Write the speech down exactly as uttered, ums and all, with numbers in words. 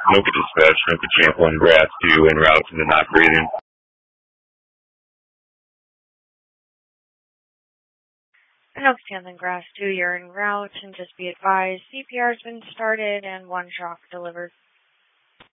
Anoka dispatch, Anoka Champlain, Grass two, en route to the not breathing. Anoka Champlain, Grass two, you're en route, and just be advised, C P R has been started and one shock delivered.